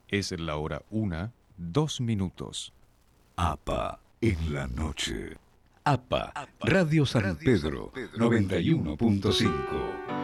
Es la hora 1:02. APA en la noche. APA, Radio San Pedro, 91.5.